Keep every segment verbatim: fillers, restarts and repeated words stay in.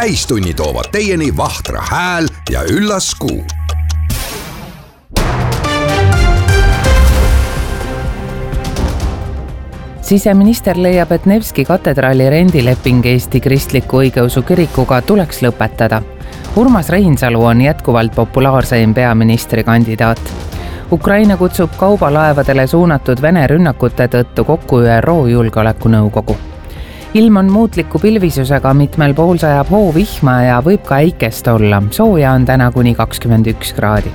täistunni toovad teieni Vahtra hääl ja üllas kuu. Siseminister leiab, et Nevski katedraali rendileping Eesti Kristliku Õigeusu Kirikuga tuleks lõpetada. Urmas Reinsalu on jätkuvalt populaarseim peaministrikandidaat. Ukraina kutsub kaubalaevadele suunatud Vene rünnakute tõttu kokku Ü R O Julgeolekunõukogu. Ilm on muutliku pilvisusega, mitmel pool sajab hoovihma ja võib ka äikest olla. Sooja on täna kuni kakskümmend üks kraadi.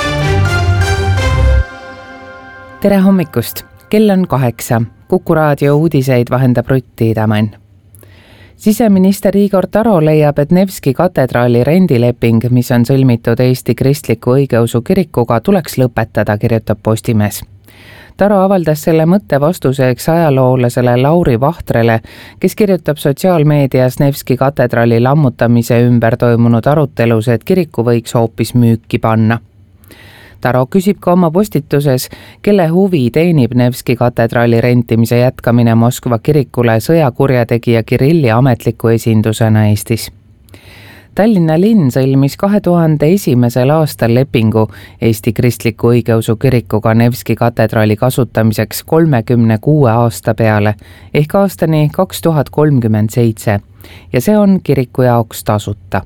Tere hommikust! Kell on kaheksa. Kuku raadio uudiseid vahendab Rutti Idamann. Siseminister Igor Taro leiab, et Nevski katedraali rendileping, mis on sõlmitud Eesti Kristliku Õigeusu Kirikuga, tuleks lõpetada, kirjutab Postimees. Taro avaldas selle mõtte vastuseks ajaloolasele Lauri Vahtrele, kes kirjutab sotsiaalmeedias Nevski katedraali lammutamise ümber toimunud arutelus, et kiriku võiks hoopis müüki panna. Taro küsib ka oma postituses, kelle huvi teenib Nevski katedraali rentimise jätkamine Moskva kirikule sõjakurjategija Kirilli ametliku esindusena Eestis. Tallinna linn sõlmis kahe tuhande esimesel aastal lepingu Eesti Kristliku Õigeusu Kirikuga Nevski katedraali kasutamiseks kolmekümne kuue aasta peale ehk aastani kaks tuhat kolmkümmend seitse ja see on kiriku jaoks tasuta.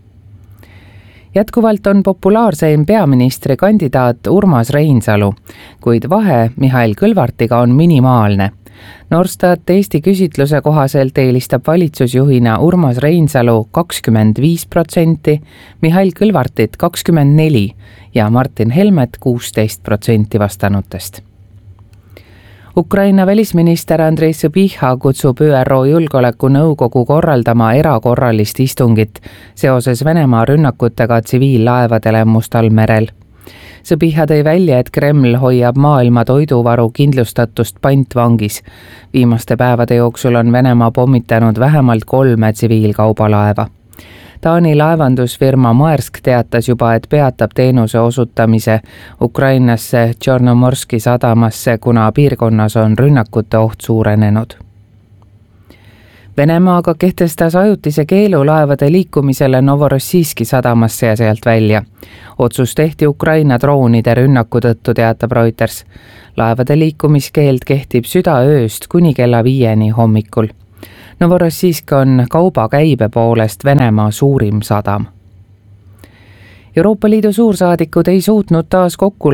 Jätkuvalt on populaarseim peaministrikandidaat Urmas Reinsalu, kuid vahe Mihhail Kõlvartiga on minimaalne. Norstat Eesti küsitluse kohaselt eelistab valitsusjuhina Urmas Reinsalu kakskümmend viis protsenti, Mihhail Kõlvartit kakskümmend neli ja Martin Helmet kuusteist protsenti vastanutest. Ukraina välisminister Andrei Sõbiha kutsub Ü R O Julgeolekunõukogu korraldama erakorralist istungit seoses Venemaa rünnakutega tsiviillaevadele Mustal merel. Sõbiha tõi välja, et Kreml hoiab maailma toiduvaru kindlustatust pantvangis. Viimaste päevade jooksul on Venemaa pommitanud vähemalt kolme tsiviilkaubalaeva. Taani laevandusfirma Maersk teatas juba, et peatab teenuse osutamise Ukrainasse Tšornomorski sadamasse, kuna piirkonnas on rünnakute oht suurenenud. Venemaaga kehtestas ajutise keelu laevade liikumisele Novorossijski sadamasse ja sealt välja. Otsus tehti Ukraina droonide rünnaku tõttu, teatab Reuters. Laevade liikumiskeeld kehtib südaööst kuni kella viieni hommikul. Novorossijsk on kaubakäibe poolest Venemaa suurim sadam. Euroopa Liidu suursaadikud ei suutnud taas kokku